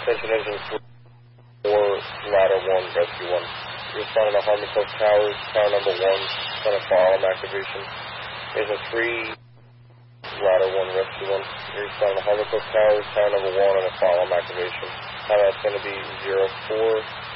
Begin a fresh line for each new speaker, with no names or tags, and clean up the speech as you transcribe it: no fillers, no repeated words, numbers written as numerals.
Attention engine 4, ladder 1, rescue 1. You're responding to Harmon Cove Towers, tower number 1, center for alarm activation. Engine 3, ladder 1, rescue 1. You're responding to Harmon Cove Towers, tower number 1, and a fire alarm activation. That's going to be 04.